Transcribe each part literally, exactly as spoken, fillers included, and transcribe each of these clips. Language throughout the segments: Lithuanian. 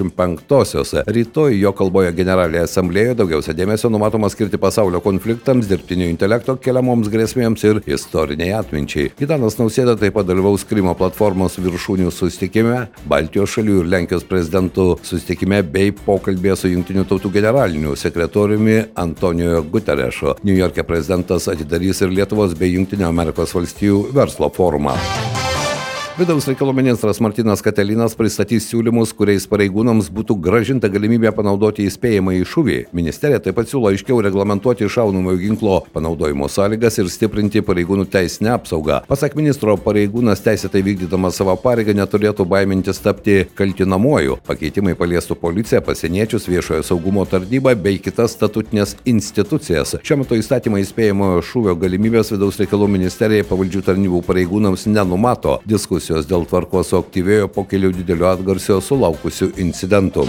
penktosios. Rytoj jo kalboje Generalinėje asamblėjoje daugiausia dėmesio numatoma skirti pasaulio konfliktams, dirbtinio intelekto keliamoms grėsmėms ir istoriniai atminčiai. Gitanas Nausėda taip pat dalyvaus Krymo platformos viršūnių susitikime, Baltijos šalių ir Lenkijos prezidentų susitikime bei pokalbėje su Jungtinių tautų generaliniu sekretoriumi Antonijo Guterrešu. Niujorke prezidentas atidarys ir Lietuvos bei Jungtinių Amerikos valstijų verslo forumą. Vidaus reikalų ministras Martynas Katilinas pristatys siūlymus, kuriais pareigūnams būtų grąžinta galimybė panaudoti įspėjamąjį šūvį. Ministerija taip pat siūlo aiškiau reglamentuoti šaunamojo ginklo panaudojimo sąlygas ir stiprinti pareigūnų teisinę apsaugą. Pasak ministro, pareigūnas teisėtai vykdydamas savo pareigą neturėtų baimintis tapti kaltinamuoju. Pakeitimai paliestų policiją, pasieniečius, viešojo saugumo tarnybą bei kitas statutinės institucijas. Šiuo metu įstatymai įspėjamojo šūvio galimybės Vidaus reikalų ministerijai pavaldžių tarnybų pareigūnams nenumato. Diskusijos dėl tvarkos suaktyvėjo po kelių didelio atgarsio sulaukusių incidentų.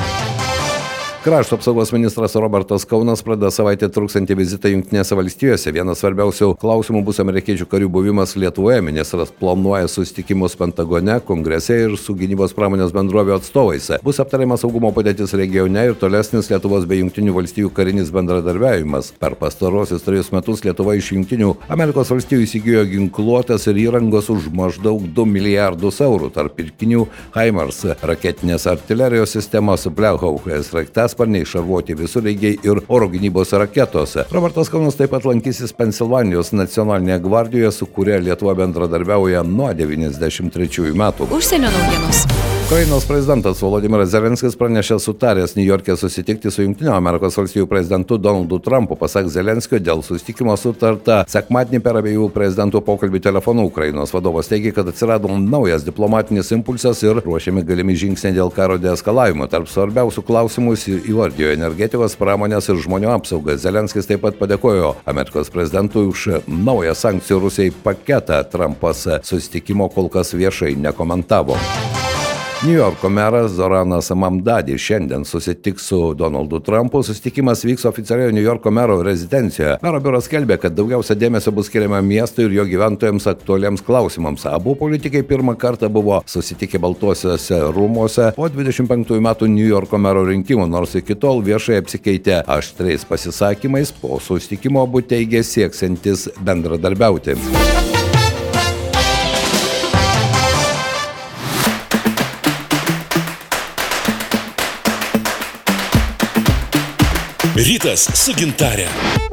Krašto apsaugos ministras Robertas Kaunas pradeda savaitę truksantį vizitą Jungtinėse valstijose. Vienas svarbiausių klausimų bus amerikiečių karių buvimas Lietuvoje. Ministras planuoja susitikimus Pentagone, Kongrese ir su gynybos pramonės bendrovių atstovais. Bus aptariama saugumo padėtis regione ir tolesnis Lietuvos bei Jungtinių valstijų karinis bendradarbiavimas. Per pastarosius trejus metus Lietuva iš Jungtinių Amerikos valstijų įsigijo ginkluotės ir įrangos už maždaug du milijardus eurų. Tarp pirkinių HIMARS, raketinės artilerijos sistemos, Blauhawk, sraigtasparniai, šarvuoti visureigiai ir oro gynybos raketos. Robertas Kaunas taip pat lankysis Pensilvanijos nacionalinėje gvardijoje, su kuria Lietuva bendradarbiauja nuo devyniasdešimt trečiųjų metų. Užsienio naujienos. Ukrainos prezidentas Volodymyras Zelenskis pranešė sutaręs Niujorke susitikti su Jungtinių Amerikos valstijų prezidentu Donaldu Trumpu. Pasak Zelenskio, dėl susitikimo sutarta sekmadienį per abiejų prezidentų pokalbį telefonu. Ukrainos vadovas teigė, kad atsirado naujas diplomatinis impulsas ir ruošiami galimi žingsniai dėl karo deeskalavimo. Tarp svarbiausių klausimų įvardijo energetikos, pramonės ir žmonių apsaugą. Zelenskis taip pat padėkojo Amerikos prezidentui už naują sankcijų Rusijai paketą. Trumpas susitikimo kol kas viešai nekomentavo. Niujorko meras Zoranas Mamdadi šiandien susitiks su Donaldu Trumpu. Susitikimas vyks oficialioje Niujorko mero rezidencijoje. Mero biuras skelbia, kad daugiausia dėmesio bus skiriama miestui ir jo gyventojams aktualiems klausimams. Abu politikai pirmą kartą buvo susitikę Baltuosiuose rūmuose po dvidešimt penktųjų metų Niujorko mero rinkimų, nors iki tol viešai apsikeitė aštriais pasisakymais. Po susitikimo abu teigė sieksiantis bendradarbiauti. Rytas su gintare.